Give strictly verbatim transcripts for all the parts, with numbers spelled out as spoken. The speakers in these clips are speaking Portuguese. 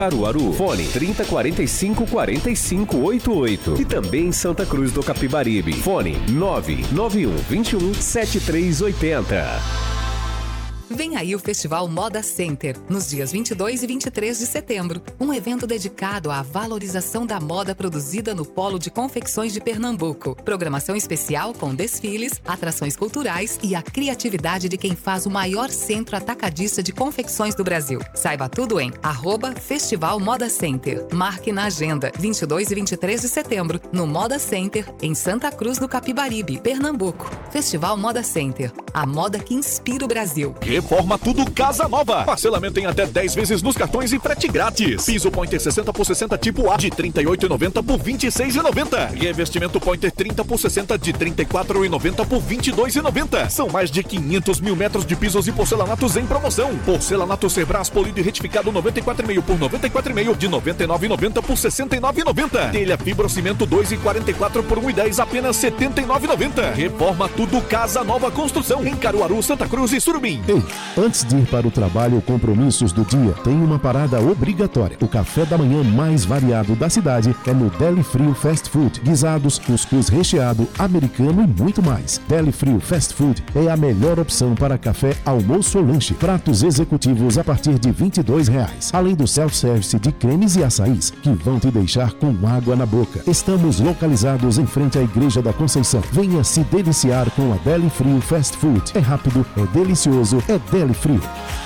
Caruaru, fone trinta, quarenta e cinco, quarenta e cinco, oitenta e oito. E também em Santa Cruz do Capibaribe, fone nove nove um, vinte e um, setenta e três oitenta. Vem aí o Festival Moda Center, nos dias vinte e dois e vinte e três de setembro. Um evento dedicado à valorização da moda produzida no Polo de Confecções de Pernambuco. Programação especial com desfiles, atrações culturais e a criatividade de quem faz o maior centro atacadista de confecções do Brasil. Saiba tudo em arroba Festival Moda Center. Marque na agenda, vinte e dois e vinte e três de setembro, no Moda Center, em Santa Cruz do Capibaribe, Pernambuco. Festival Moda Center, a moda que inspira o Brasil. Reforma Tudo Casa Nova. Parcelamento em até dez vezes nos cartões e frete grátis. Piso Pointer sessenta por sessenta tipo A de trinta e oito reais e noventa centavos por vinte e seis reais e noventa centavos. Revestimento Pointer trinta por sessenta de trinta e quatro reais e noventa centavos por vinte e dois reais e noventa centavos. São mais de quinhentos mil metros de pisos e porcelanatos em promoção. Porcelanato Cebrás polido e retificado noventa e quatro reais e meio por noventa e quatro reais e meio de noventa e nove reais e noventa centavos por sessenta e nove reais e noventa centavos. Telha fibrocimento dois reais e quarenta e quatro centavos por um real e dez centavos apenas setenta e nove reais e noventa centavos. Reforma Tudo Casa Nova Construção em Caruaru, Santa Cruz e Surubim. Ei, antes de ir para o trabalho ou compromissos do dia, tem uma parada obrigatória. O café da manhã mais variado da cidade é no Deli Frio Fast Food. Guisados, cuscuz recheado, americano e muito mais. Deli Frio Fast Food é a melhor opção para café, almoço ou lanche. Pratos executivos a partir de vinte e dois reais. Além do self-service de cremes e açaís, que vão te deixar com água na boca. Estamos localizados em frente à Igreja da Conceição. Venha se deliciar com a Deli Frio Fast Food. É rápido, é delicioso, é Deli Frio.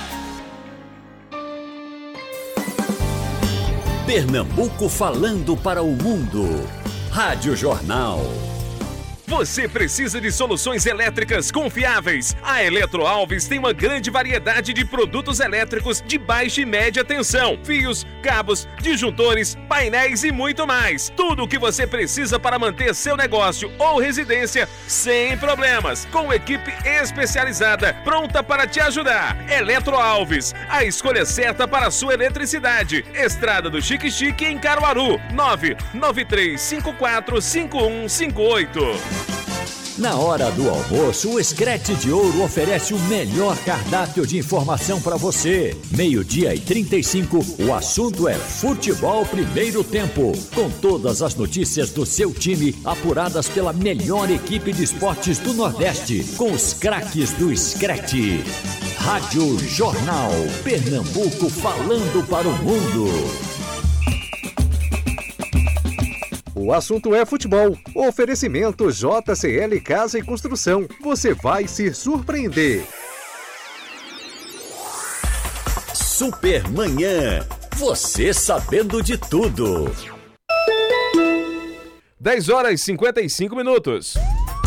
Pernambuco falando para o mundo. Rádio Jornal. Você precisa de soluções elétricas confiáveis? A Eletro Alves tem uma grande variedade de produtos elétricos de baixa e média tensão, fios, cabos, disjuntores, painéis e muito mais. Tudo o que você precisa para manter seu negócio ou residência sem problemas, com equipe especializada pronta para te ajudar. Eletro Alves, a escolha certa para a sua eletricidade. Estrada do Chique Chique em Caruaru, nove nove três cinco quatro cinco um cinco oito. Na hora do almoço, o Screte de Ouro oferece o melhor cardápio de informação para você. Meio-dia e trinta e cinco, o assunto é Futebol Primeiro Tempo, com todas as notícias do seu time apuradas pela melhor equipe de esportes do Nordeste, com os craques do Screte. Rádio Jornal, Pernambuco falando para o mundo. O assunto é futebol. Oferecimento J C L Casa e Construção. Você vai se surpreender. Supermanhã. Você sabendo de tudo. dez horas e cinquenta e cinco minutos.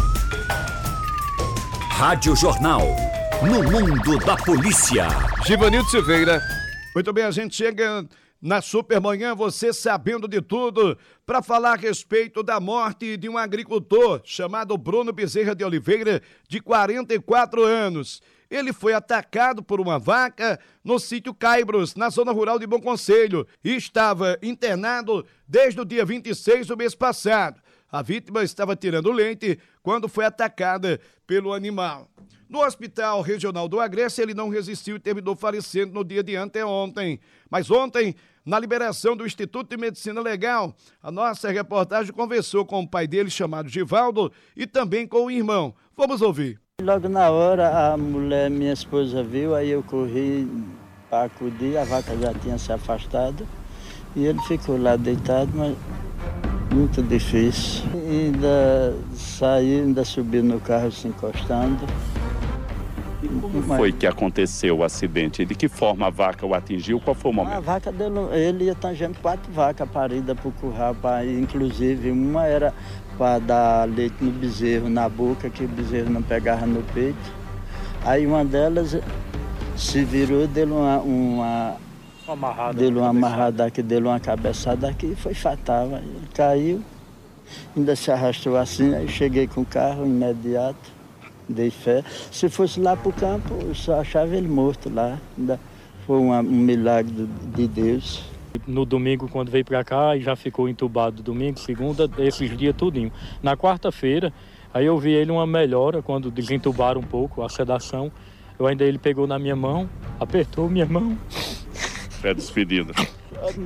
Rádio Jornal. No mundo da polícia. Givanildo Silveira. Muito bem, a gente chega na Supermanhã, você sabendo de tudo, para falar a respeito da morte de um agricultor chamado Bruno Bezerra de Oliveira, de quarenta e quatro anos. Ele foi atacado por uma vaca no sítio Caibros, na zona rural de Bom Conselho, e estava internado desde o dia vinte e seis do mês passado. A vítima estava tirando leite quando foi atacada pelo animal. No Hospital Regional do Agreste, ele não resistiu e terminou falecendo no dia de anteontem. Mas ontem, na liberação do Instituto de Medicina Legal, a nossa reportagem conversou com o pai dele, chamado Givaldo, e também com o irmão. Vamos ouvir. Logo na hora, a mulher, minha esposa, viu, aí eu corri para acudir, a vaca já tinha se afastado, e ele ficou lá deitado, mas muito difícil. E ainda saiu, ainda subiu no carro se encostando. E como foi que aconteceu o acidente? De que forma a vaca o atingiu? Qual foi o momento? A vaca dele, ele ia tangendo quatro vacas paridas para o curral, pra, inclusive uma era para dar leite no bezerro, na boca, que o bezerro não pegava no peito. Aí uma delas se virou, deu uma, uma, uma amarrada, deu uma amarrada aqui, deu uma cabeçada aqui e foi fatal. Ele caiu, ainda se arrastou assim, aí cheguei com o carro imediato. Dei fé. Se fosse lá para o campo, eu só achava ele morto lá. Ainda foi um, um milagre de Deus. No domingo, quando veio para cá, já ficou entubado. Domingo, segunda, esses dias tudinho. Na quarta-feira, aí eu vi ele uma melhora, quando desentubaram um pouco a sedação. Eu ainda ele pegou na minha mão, apertou minha mão. É despedida.